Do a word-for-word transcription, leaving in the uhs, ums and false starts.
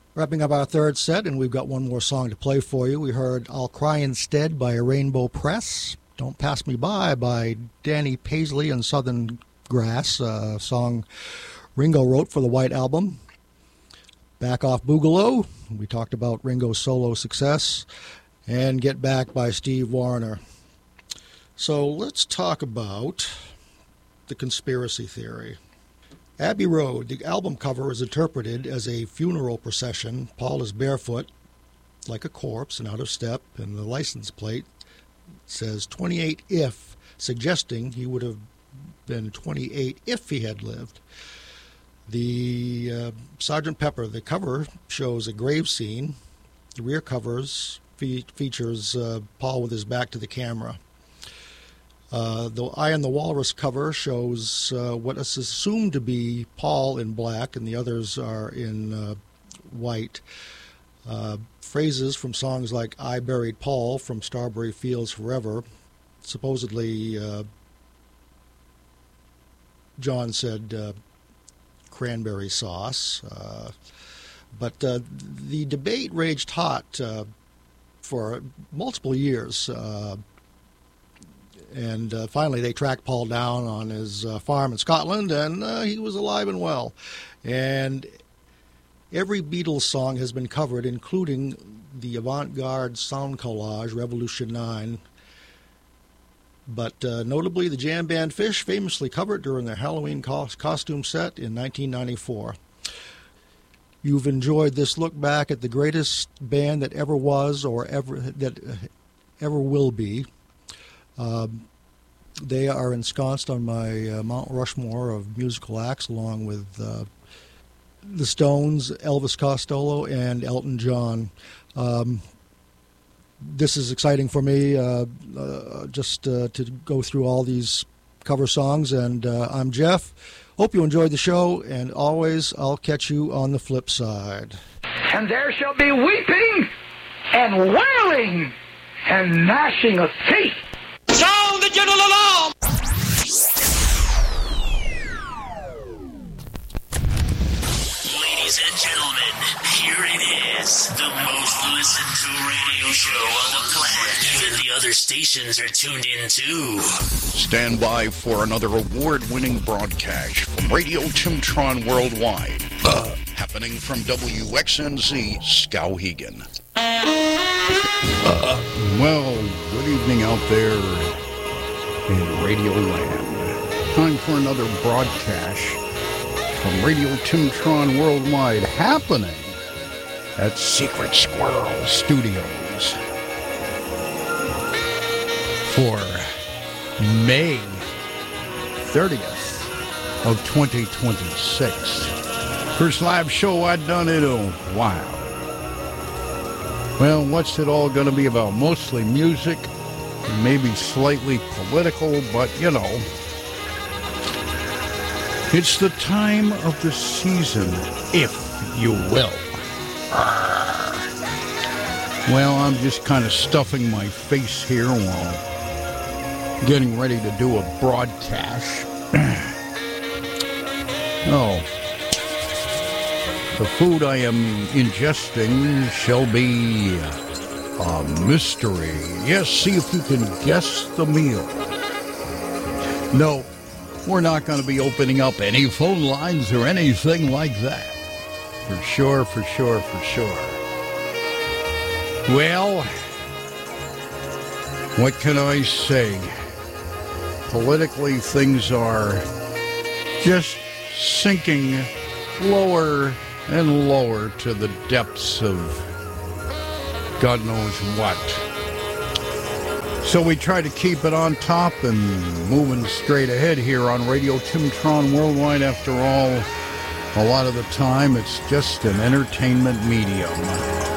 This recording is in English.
Wrapping up our third set, and we've got one more song to play for you. We heard I'll Cry Instead by Rainbow Press, Don't Pass Me By by Danny Paisley and Southern Grass, a song Ringo wrote for the White Album. Back Off Boogaloo, we talked about Ringo's solo success, and Get Back by Steve Wariner. So let's talk about the conspiracy theory. Abbey Road, the album cover is interpreted as a funeral procession. Paul is barefoot, like a corpse and out of step, and the license plate says twenty-eight if, suggesting he would have been twenty-eight if he had lived. The uh, Sergeant Pepper, the cover shows a grave scene. The rear covers fe- features uh, Paul with his back to the camera. Uh, the Eye on the Walrus cover shows uh, what is assumed to be Paul in black, and the others are in uh, white. Uh, phrases from songs like I Buried Paul from Strawberry Fields Forever. Supposedly, uh, John said uh, cranberry sauce. Uh, but uh, the debate raged hot uh, for multiple years. Uh, And uh, finally, they tracked Paul down on his uh, farm in Scotland, and uh, he was alive and well. And every Beatles song has been covered, including the avant-garde sound collage, Revolution nine. But uh, notably, the jam band Fish famously covered during their Halloween co- costume set in nineteen ninety-four. You've enjoyed this look back at the greatest band that ever was or ever that uh, ever will be. Um, they are ensconced on my uh, Mount Rushmore of musical acts, along with uh, the Stones, Elvis Costello, and Elton John. Um, this is exciting for me, uh, uh, just uh, to go through all these cover songs. And uh, I'm Jeff. Hope you enjoyed the show, and always, I'll catch you on the flip side. And there shall be weeping and wailing and gnashing of teeth. Sound the general alarm! Ladies and gentlemen, here it is. The most listened to radio show on the planet. Even the other stations are tuned in too. Stand by for another award-winning broadcast from Radio Timtron Worldwide. Uh, happening from W X N Z, Skowhegan. Uh, well, good evening out there in Radio Land. Time for another broadcast from Radio Timtron Worldwide, happening at Secret Squirrel Studios for May thirtieth of twenty twenty-six. First live show I've done in a while. Well, what's it all going to be about? Mostly music, maybe slightly political, but, you know, it's the time of the season, if you will. Well, I'm just kind of stuffing my face here while getting ready to do a broadcast. Oh. The food I am ingesting shall be a mystery. Yes, see if you can guess the meal. No, we're not going to be opening up any phone lines or anything like that. For sure, for sure, for sure. Well, what can I say? Politically, things are just sinking lower and lower to the depths of God knows what. So we try to keep it on top and moving straight ahead here on Radio Timtron Worldwide. After all, a lot of the time it's just an entertainment medium.